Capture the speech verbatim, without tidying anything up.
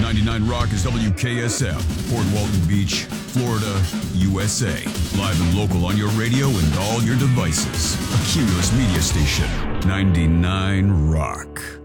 ninety-nine Rock is W K S F, Port Walton Beach, Florida, U S A. Live and local on your radio and all your devices. A Cumulus media station. ninety-nine Rock.